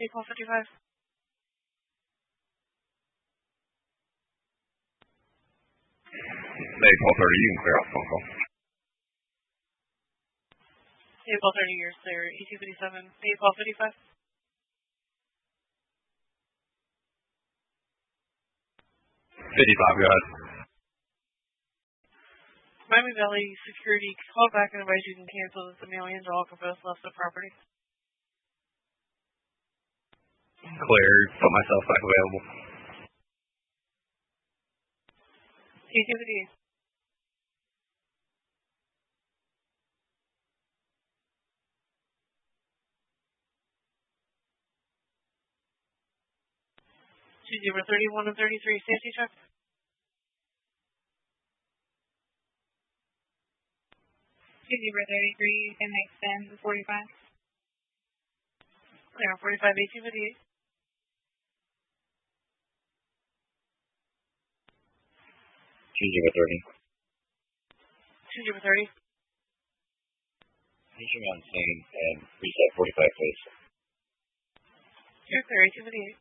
April 55. April 30, you can clear off phone call. April 30, you're clear. E257. April 55. Go ahead. Miami Valley Security called back and advised you can cancel that the mailing and all both left the property. Clear. Put myself back available. E258. Number 31 and 33, safety check. Number 33, can extend to 45. Clear on 45, 1858. Number 30. Number 30. Reaching on scene and reset 45 please. You're clear, 1858.